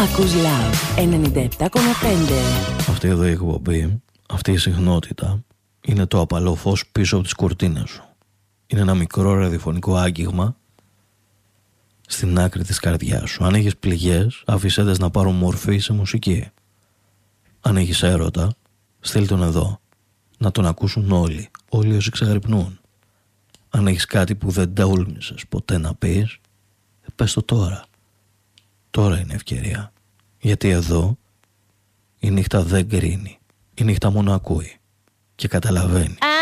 Ακούς Love 97,5. Αυτή εδώ η εκπομπή, αυτή η συχνότητα, είναι το απαλό φως πίσω από τις κουρτίνες σου. Είναι ένα μικρό ραδιοφωνικό άγγιγμα στην άκρη της καρδιάς σου. Αν έχεις πληγές, άφησέ τες να πάρουν μορφή σε μουσική. Αν έχεις έρωτα, στείλ τον εδώ, να τον ακούσουν όλοι όσοι ξεγρυπνούν. Αν έχεις κάτι που δεν τόλμησες ποτέ να πεις, πες το τώρα. Τώρα είναι ευκαιρία. Γιατί εδώ η νύχτα δεν κρίνει. Η νύχτα μόνο ακούει και καταλαβαίνει.